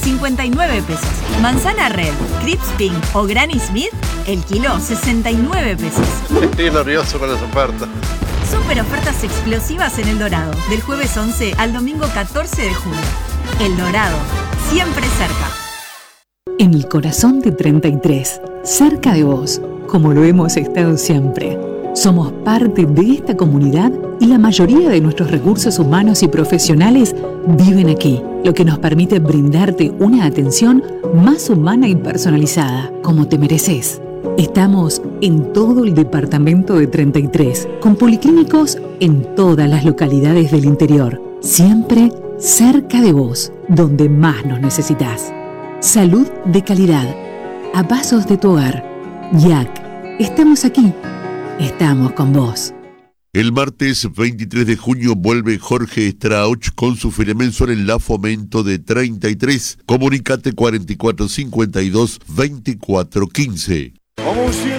59 pesos. Manzana Red, Crips Pink o Granny Smith, el kilo 69 pesos. Estoy nervioso con las ofertas. Super ofertas explosivas en El Dorado, del jueves 11 al domingo 14 de junio. El Dorado, siempre cerca. En el corazón de 33, cerca de vos, como lo hemos estado siempre. Somos parte de esta comunidad y la mayoría de nuestros recursos humanos y profesionales viven aquí, lo que nos permite brindarte una atención más humana y personalizada, como te mereces. Estamos en todo el departamento de 33, con policlínicos en todas las localidades del interior, siempre cerca de vos, donde más nos necesitas. Salud de calidad, a pasos de tu hogar. YAC, estamos aquí, estamos con vos. El martes 23 de junio vuelve Jorge Strauch con su feria mensual en la Fomento de 33. Comunicate 4452-2415.